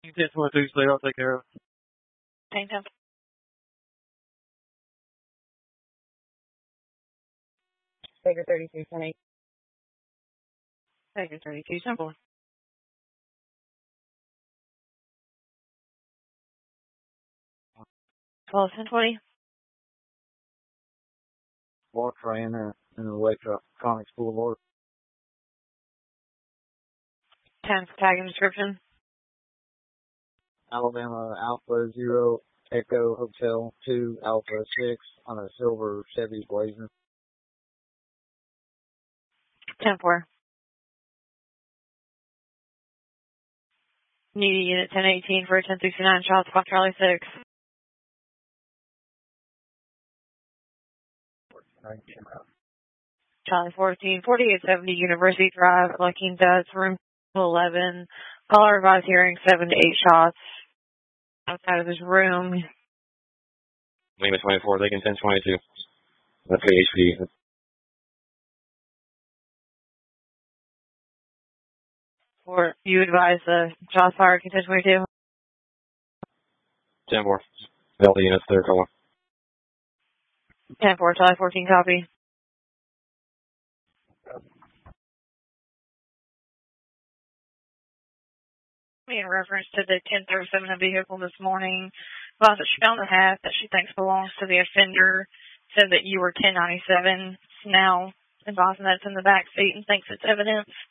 1022, stay, I'll take care of it. Same time. Baker 3220. Baker 32, simple. Call 1020. Walk train in the Electronics Boulevard. 10 tag and description. Alabama Alpha 0 Echo Hotel 2 Alpha 6 on a silver Chevy Blazer. 10-4. Need unit 1018 for 1069 shots, Fox Charlie 6. Charlie 14, 4870 University Drive, La Quinta, room 11. Caller advised hearing 7 to 8 shots outside of his room. Lima 24, Lincoln 1022. That's the HD. Or you advise the shots fired, 1022. 10-4. Delta units, they're calling. 10-4, Charlie 14, copy. In reference to the 1037 vehicle this morning, that she found a hat that she thinks belongs to the offender, said that you were 1097, now advising that's in the back seat and thinks it's evidence.